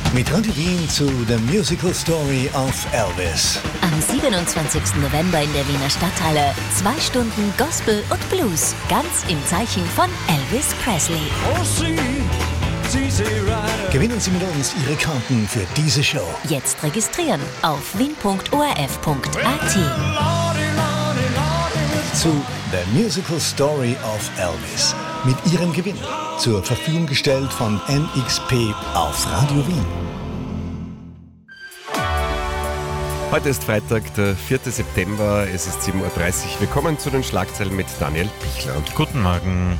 Mit Radio Wien zu The Musical Story of Elvis. Am 27. November in der Wiener Stadthalle 2 Stunden Gospel und Blues, ganz im Zeichen von Elvis Presley. Gewinnen Sie mit uns Ihre Karten für diese Show. Jetzt registrieren auf wien.orf.at. Zu The Musical Story of Elvis. Mit Ihrem Gewinn. Zur Verfügung gestellt von NXP auf Radio Wien. Heute ist Freitag, der 4. September, es ist 7.30 Uhr. Willkommen zu den Schlagzeilen mit Daniel Pichler. Guten Morgen.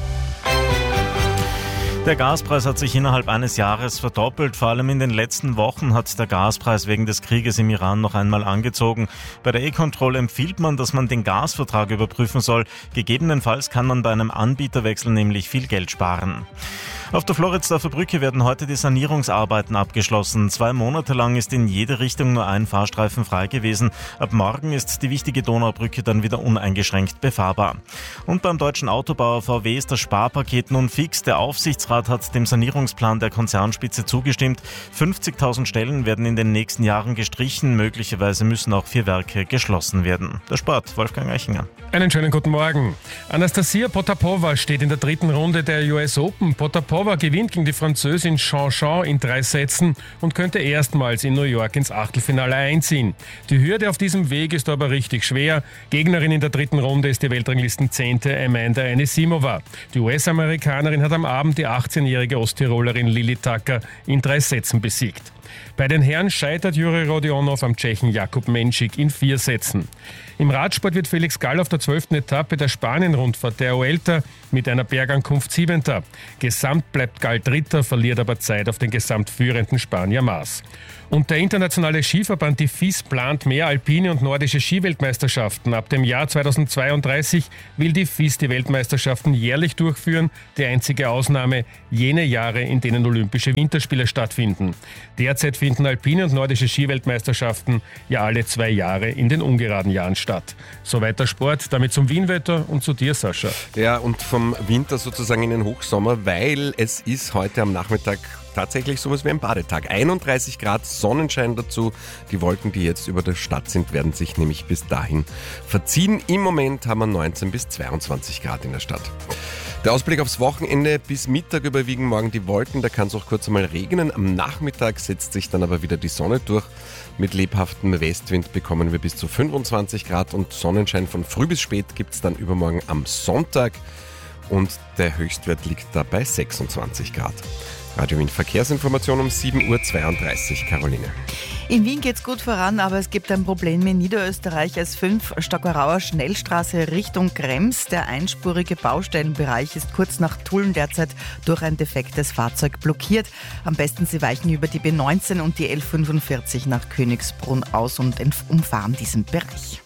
Der Gaspreis hat sich innerhalb eines Jahres verdoppelt. Vor allem in den letzten Wochen hat der Gaspreis wegen des Krieges im Iran noch einmal angezogen. Bei der E-Control empfiehlt man, dass man den Gasvertrag überprüfen soll. Gegebenenfalls kann man bei einem Anbieterwechsel nämlich viel Geld sparen. Auf der Floridsdorfer Brücke werden heute die Sanierungsarbeiten abgeschlossen. 2 Monate lang ist in jede Richtung nur ein Fahrstreifen frei gewesen. Ab morgen ist die wichtige Donaubrücke dann wieder uneingeschränkt befahrbar. Und beim deutschen Autobauer VW ist das Sparpaket nun fix. Der Aufsichtsrat hat dem Sanierungsplan der Konzernspitze zugestimmt. 50.000 Stellen werden in den nächsten Jahren gestrichen. Möglicherweise müssen auch 4 Werke geschlossen werden. Der Sport, Wolfgang Eichinger. Einen schönen guten Morgen. Anastasia Potapova steht in der 3. Runde der US Open. Potapova gewinnt gegen die Französin Jean in 3 Sätzen und könnte erstmals in New York ins Achtelfinale einziehen. Die Hürde auf diesem Weg ist aber richtig schwer. Gegnerin in der 3. Runde ist die Weltranglisten-10. Amanda Anisimova. Die US-Amerikanerin hat am Abend die 18-jährige Osttirolerin Lili Tucker in 3 Sätzen besiegt. Bei den Herren scheitert Juri Rodionov am Tschechen Jakub Menschik in 4 Sätzen. Im Radsport wird Felix Gall auf der 12. Etappe der Spanien-Rundfahrt der Vuelta mit einer Bergankunft 7. Gesamt bleibt Gall 3., verliert aber Zeit auf den gesamtführenden Spanier Mas. Und der internationale Skiverband, die FIS, plant mehr alpine und nordische Skiweltmeisterschaften. Ab dem Jahr 2032 will die FIS die Weltmeisterschaften jährlich durchführen. Die einzige Ausnahme jene Jahre, in denen Olympische Winterspiele stattfinden. Derzeit finden alpine und nordische Skiweltmeisterschaften ja alle 2 Jahre in den ungeraden Jahren statt. Soweit der Sport, damit zum Wienwetter und zu dir, Sascha. Ja, und vom Winter sozusagen in den Hochsommer, weil es ist heute am Nachmittag tatsächlich sowas wie ein Badetag. 31 Grad, Sonnenschein dazu. Die Wolken, die jetzt über der Stadt sind, werden sich nämlich bis dahin verziehen. Im Moment haben wir 19 bis 22 Grad in der Stadt. Der Ausblick aufs Wochenende: bis Mittag überwiegen morgen die Wolken, da kann es auch kurz einmal regnen. Am Nachmittag setzt sich dann aber wieder die Sonne durch. Mit lebhaftem Westwind bekommen wir bis zu 25 Grad und Sonnenschein von früh bis spät gibt es dann übermorgen am Sonntag. Und der Höchstwert liegt da bei 26 Grad. Radio Wien Verkehrsinformation um 7.32 Uhr. Caroline. In Wien geht's gut voran, aber es gibt ein Problem in Niederösterreich. S5 Stockerauer Schnellstraße Richtung Krems. Der einspurige Baustellenbereich ist kurz nach Tulln derzeit durch ein defektes Fahrzeug blockiert. Am besten Sie weichen über die B19 und die L45 nach Königsbrunn aus und umfahren diesen Bereich.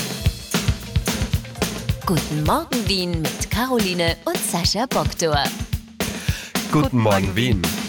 Guten Morgen Wien mit Caroline und Sascha Boktor. Guten Morgen Wien.